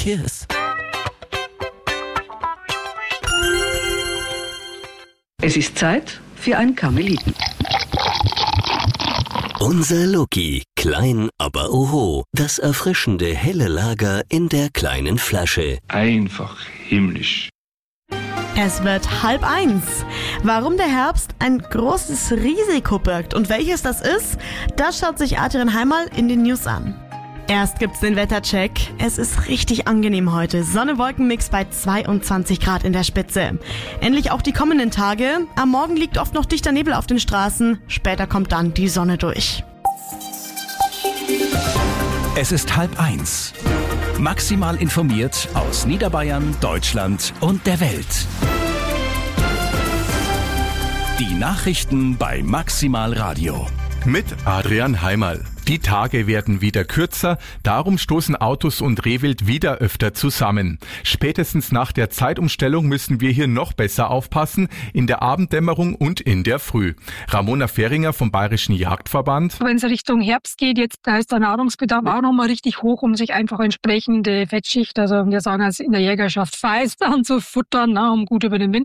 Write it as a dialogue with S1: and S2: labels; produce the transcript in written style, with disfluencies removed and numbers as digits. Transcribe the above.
S1: Cheers.
S2: Es ist Zeit für ein Karmeliten.
S1: Unser Loki, klein aber oho, das erfrischende helle Lager in der kleinen Flasche.
S3: Einfach himmlisch.
S4: Es wird 12:30. Warum der Herbst ein großes Risiko birgt und welches das ist, das schaut sich Adrian Heimal in den News an. Erst gibt's den Wettercheck. Es ist richtig angenehm heute. Sonne-Wolken-Mix bei 22 Grad in der Spitze. Ähnlich auch die kommenden Tage. Am Morgen liegt oft noch dichter Nebel auf den Straßen. Später kommt dann die Sonne durch.
S5: Es ist 12:30. Maximal informiert aus Niederbayern, Deutschland und der Welt. Die Nachrichten bei Maximal Radio.
S6: Mit Adrian Heimal. Die Tage werden wieder kürzer, darum stoßen Autos und Rehwild wieder öfter zusammen. Spätestens nach der Zeitumstellung müssen wir hier noch besser aufpassen, in der Abenddämmerung und in der Früh. Ramona Fehringer vom Bayerischen Jagdverband.
S7: Wenn es Richtung Herbst geht, jetzt da ist der Nahrungsbedarf auch nochmal richtig hoch, um sich einfach entsprechende Fettschicht, also wir sagen es in der Jägerschaft Feist, anzufuttern, um gut über den Winter